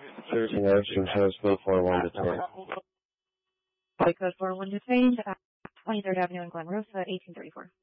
13 Action shows code 41 detained. Code 41 detained at 23rd Avenue in Glen Rosa, 1834.